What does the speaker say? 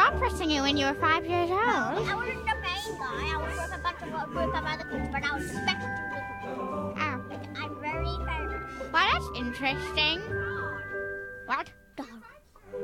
opera singer when you were 5 years old. I wasn't the main guy. I was with a bunch of other kids, but I was expected to do. Oh. I'm very famous. Well, that's interesting. What?